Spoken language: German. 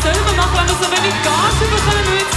selber machen, wenn wir so wenig Gas bekommen,